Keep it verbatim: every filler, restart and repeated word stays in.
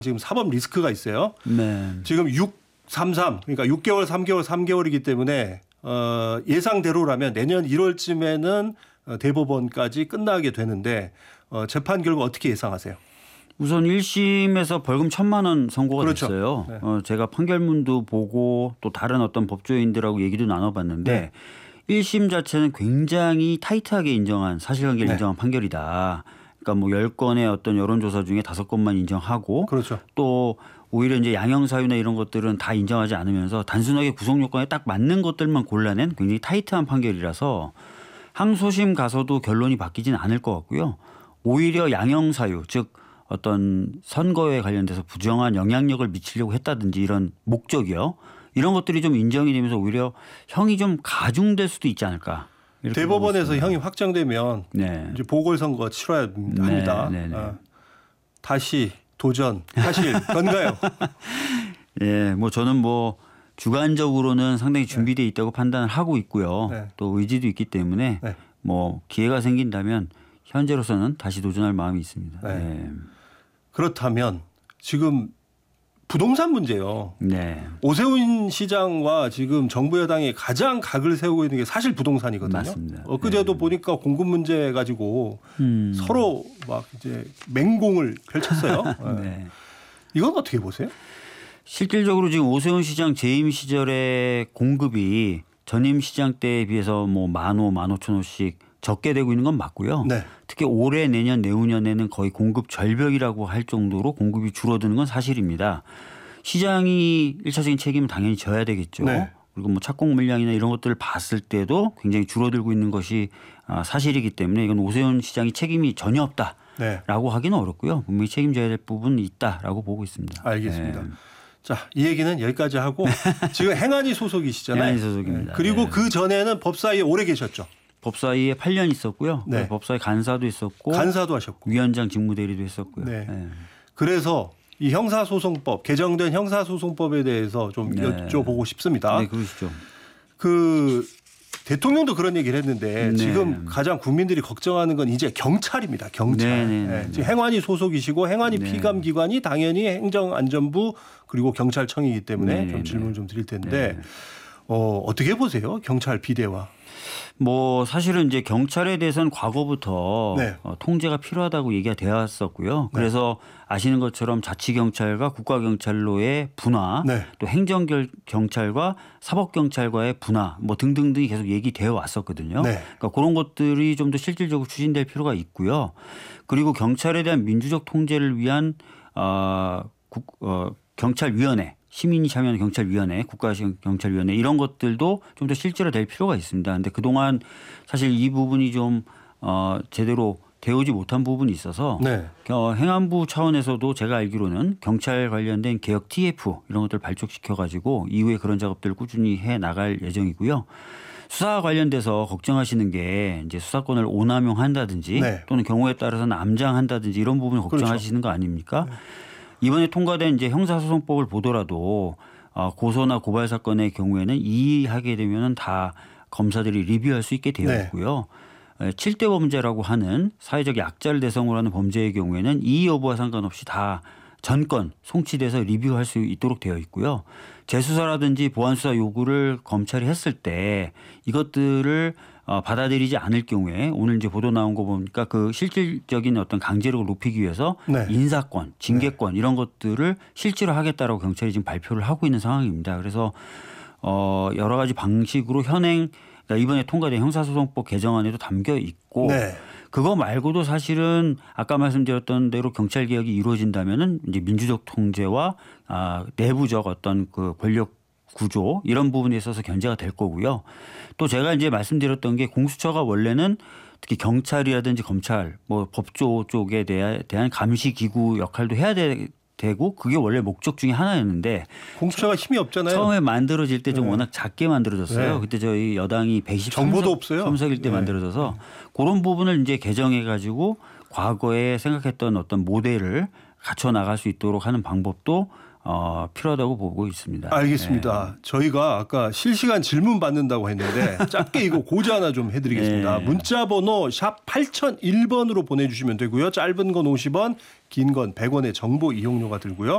지금 사법 리스크가 있어요. 네. 지금 육, 삼, 삼 그러니까 육 개월, 삼 개월, 삼 개월이기 때문에 어, 예상대로라면 내년 일월쯤에는 대법원까지 끝나게 되는데 어, 재판 결과 어떻게 예상하세요? 우선 일 심에서 벌금 천만 원 선고가 그렇죠. 됐어요. 네. 어, 제가 판결문도 보고 또 다른 어떤 법조인들하고 얘기도 나눠봤는데 네. 일 심 자체는 굉장히 타이트하게 인정한 사실관계를 네. 인정한 판결이다. 그러니까 뭐 열 건의 어떤 여론조사 중에 다섯 건만 인정하고 그렇죠. 또 오히려 이제 양형사유나 이런 것들은 다 인정하지 않으면서 단순하게 구속 요건에 딱 맞는 것들만 골라낸 굉장히 타이트한 판결이라서 항소심 가서도 결론이 바뀌진 않을 것 같고요. 오히려 양형사유 즉 어떤 선거에 관련돼서 부정한 영향력을 미치려고 했다든지 이런 목적이요. 이런 것들이 좀 인정이 되면서 오히려 형이 좀 가중될 수도 있지 않을까. 대법원에서 형이 확정되면 네. 이제 보궐선거 치러야 합니다. 네, 네, 네. 어, 다시 도전하실 건가요? 예, 뭐 저는 뭐 주관적으로는 상당히 준비되어 있다고 판단을 하고 있고요. 네. 또 의지도 있기 때문에 네. 뭐 기회가 생긴다면 현재로서는 다시 도전할 마음이 있습니다. 네. 네. 그렇다면 지금 부동산 문제요. 네. 오세훈 시장과 지금 정부 여당이 가장 각을 세우고 있는 게 사실 부동산이거든요. 맞습니다. 엊그제도 네. 보니까 공급 문제 가지고 음. 서로 막 이제 맹공을 펼쳤어요. 네. 네. 이건 어떻게 보세요? 실질적으로 지금 오세훈 시장 재임 시절의 공급이 전임 시장 때에 비해서 뭐 만호, 만오천호씩 적게 되고 있는 건 맞고요. 네. 특히 올해, 내년, 내후년에는 거의 공급 절벽이라고 할 정도로 공급이 줄어드는 건 사실입니다. 시장이 일차적인 책임은 당연히 져야 되겠죠. 네. 그리고 뭐 착공 물량이나 이런 것들을 봤을 때도 굉장히 줄어들고 있는 것이 사실이기 때문에 이건 오세훈 시장이 책임이 전혀 없다라고 네. 하기는 어렵고요. 분명히 책임져야 될 부분이 있다라고 보고 있습니다. 알겠습니다. 네. 자, 이 얘기는 여기까지 하고 지금 행안위 소속이시잖아요. 행안위 소속입니다. 네. 그리고 네. 그 전에는 법사위에 오래 계셨죠. 법사위에 팔 년 있었고요. 네. 법사위 간사도 있었고 간사도 하셨고. 위원장 직무대리도 했었고요. 네. 네. 그래서 이 형사소송법 개정된 형사소송법에 대해서 좀 네. 여쭤보고 싶습니다. 네, 그러시죠. 그 대통령도 그런 얘기를 했는데 네. 지금 가장 국민들이 걱정하는 건 이제 경찰입니다. 경찰. 네, 네, 네, 네. 지금 행안위 소속이시고 행안위 네. 피감 기관이 당연히 행정안전부 그리고 경찰청이기 때문에 네, 네, 좀 질문 네. 좀 드릴 텐데 네. 어, 어떻게 보세요? 경찰 비대화. 뭐 사실은 이제 경찰에 대해서는 과거부터 네. 어, 통제가 필요하다고 얘기가 되어 왔었고요. 그래서 아시는 것처럼 자치경찰과 국가경찰로의 분화, 네. 또 행정경찰과 사법경찰과의 분화 뭐 등등등이 계속 얘기되어 왔었거든요. 네. 그러니까 그런 것들이 좀 더 실질적으로 추진될 필요가 있고요. 그리고 경찰에 대한 민주적 통제를 위한 어, 국, 어, 경찰위원회. 시민이 참여하는 경찰위원회, 국가경찰위원회 이런 것들도 좀 더 실제로 될 필요가 있습니다. 그런데 그동안 사실 이 부분이 좀 어, 제대로 되어오지 못한 부분이 있어서 네. 어, 행안부 차원에서도 제가 알기로는 경찰 관련된 개혁 티에프 이런 것들을 발족시켜가지고 이후에 그런 작업들을 꾸준히 해 나갈 예정이고요. 수사 관련돼서 걱정하시는 게 이제 수사권을 오남용한다든지 네. 또는 경우에 따라서는 암장한다든지 이런 부분을 걱정하시는 그렇죠. 거 아닙니까? 네. 이번에 통과된 이제 형사소송법을 보더라도 고소나 고발 사건의 경우에는 이의하게 되면은 다 검사들이 리뷰할 수 있게 되어 네. 있고요. 칠 대 범죄라고 하는 사회적 약자를 대상으로 하는 범죄의 경우에는 이의 여부와 상관없이 다 전건 송치돼서 리뷰할 수 있도록 되어 있고요. 재수사라든지 보완수사 요구를 검찰이 했을 때 이것들을 어, 받아들이지 않을 경우에 오늘 이제 보도 나온 거 보니까 그 실질적인 어떤 강제력을 높이기 위해서 네. 인사권, 징계권 이런 것들을 실제로 하겠다라고 경찰이 지금 발표를 하고 있는 상황입니다. 그래서 어, 여러 가지 방식으로 현행 그러니까 이번에 통과된 형사소송법 개정안에도 담겨 있고 네. 그거 말고도 사실은 아까 말씀드렸던 대로 경찰 개혁이 이루어진다면은 이제 민주적 통제와 아, 내부적 어떤 그 권력 구조 이런 부분에 있어서 견제가 될 거고요. 또 제가 이제 말씀드렸던 게 공수처가 원래는 특히 경찰이라든지 검찰 뭐 법조 쪽에 대한 감시 기구 역할도 해야 되, 되고 그게 원래 목적 중에 하나였는데 공수처가 힘이 없잖아요. 처음에 만들어질 때 좀 네. 워낙 작게 만들어졌어요. 네. 그때 저희 여당이 백이십삼 정보도 석, 없어요. 삼석일 때 네. 만들어져서 그런 부분을 이제 개정해 가지고 과거에 생각했던 어떤 모델을 갖춰 나갈 수 있도록 하는 방법도 어, 필요하다고 보고 있습니다. 알겠습니다. 저희가 아까 실시간 질문 받는다고 했는데 짧게 이거 고지 하나 좀 해드리겠습니다. 네. 문자 번호 샵 팔공공일 번으로 보내주시면 되고요. 짧은 건 오십 원, 긴 건 백 원의 정보 이용료가 들고요.